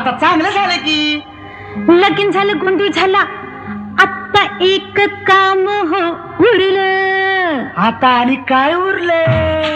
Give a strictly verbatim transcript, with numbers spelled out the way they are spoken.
आता चांगलं झालं की लगीन झालं, गोंधळ झाला, आता एक काम हो उरलं. आता आणि काय उरलं?